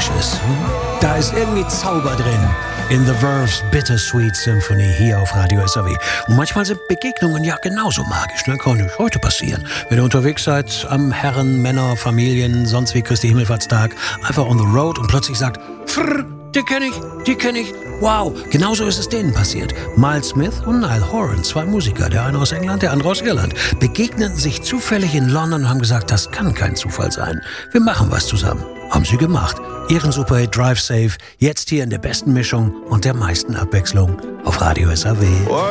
melodisch ist. Da ist irgendwie Zauber drin. In The Verve's Bittersweet Symphony hier auf Radio SAW. Und manchmal sind Begegnungen ja genauso magisch. Ne? Kann nicht heute passieren. Wenn ihr unterwegs seid am Herren-, Männer-, Familien-, sonst wie Christi Himmelfahrtstag, einfach on the road und plötzlich sagt, frrr, die kenn ich. Wow, genauso ist es denen passiert. Miles Smith und Niall Horan, zwei Musiker, der eine aus England, der andere aus Irland, begegneten sich zufällig in London und haben gesagt, das kann kein Zufall sein. Wir machen was zusammen. Haben sie gemacht. Ihren Superhit Drive Safe, jetzt hier in der besten Mischung und der meisten Abwechslung auf Radio SAW.